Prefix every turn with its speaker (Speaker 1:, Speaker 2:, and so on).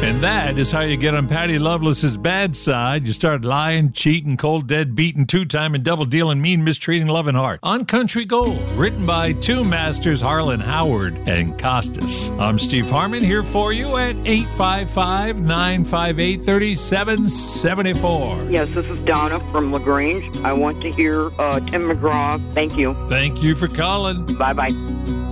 Speaker 1: And that is how you get on Patty Loveless's bad side. You start lying, cheating, cold, dead, beating, two-time and double dealing, mean, mistreating, love and heart. On Country Gold, written by two masters, Harlan Howard and Costas. I'm Steve Harmon here for you at 855-958-3774.
Speaker 2: Yes, this is Donna from LaGrange. I want to hear Tim McGraw. Thank you.
Speaker 1: Thank you for calling.
Speaker 2: Bye-bye.